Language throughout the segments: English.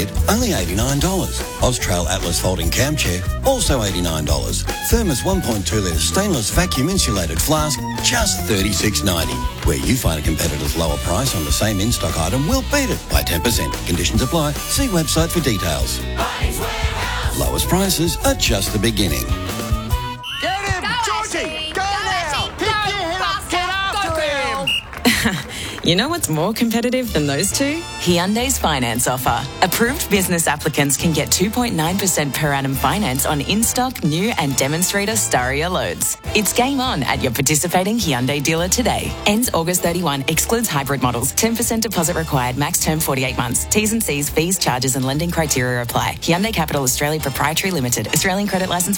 kit, only $89. Austrail Atlas folding cam chair, also $89. Thermos 1.2 litre stainless vacuum insulated flask, just $36.90. Where you find a competitor's lower price on the same in-stock item, we'll beat it by 10%. Conditions apply. See website for details. Lowest prices are just the beginning. Get him! Georgie! Go now! Pick your head up! Get after him! You know what's more competitive than those two? Hyundai's finance offer. Approved business applicants can get 2.9% per annum finance on in-stock, new and demonstrator Staria loads. It's game on at your participating Hyundai dealer today. Ends August 31. Excludes hybrid models. 10% deposit required. Max term 48 months. T's and C's, fees, charges and lending criteria apply. Hyundai Capital Australia Proprietary Limited. Australian Credit Licence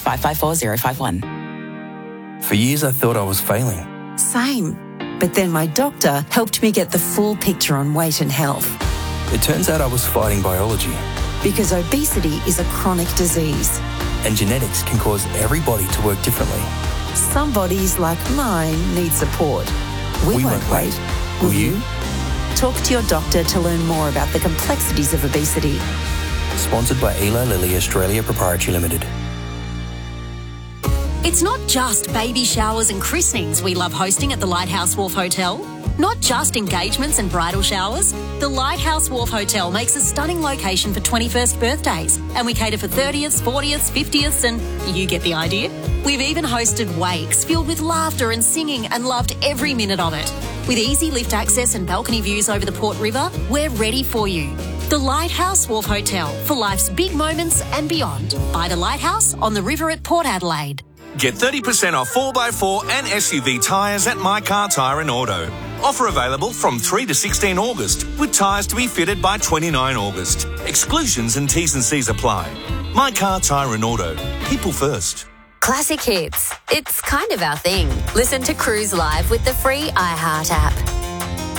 554051. For years I thought I was failing. Same. But then my doctor helped me get the full picture on weight and health. It turns out I was fighting biology. Because obesity is a chronic disease. And genetics can cause every body to work differently. Some bodies, like mine, need support. We won't wait. Will you? Talk to your doctor to learn more about the complexities of obesity. Sponsored by Eli Lilly Australia Proprietary Limited. It's not just baby showers and christenings we love hosting at the Lighthouse Wharf Hotel. Not just engagements and bridal showers. The Lighthouse Wharf Hotel makes a stunning location for 21st birthdays, and we cater for 30ths, 40ths, 50ths, and you get the idea. We've even hosted wakes filled with laughter and singing and loved every minute of it. With easy lift access and balcony views over the Port River, we're ready for you. The Lighthouse Wharf Hotel, for life's big moments and beyond. By the Lighthouse on the river at Port Adelaide. Get 30% off 4x4 and SUV tyres at My Car Tyre and Auto. Offer available from 3 to 16 August, with tyres to be fitted by 29 August. Exclusions and T's and C's apply. My Car Tyre and Auto. People first. Classic hits. It's kind of our thing. Listen to Cruise Live with the free iHeart app.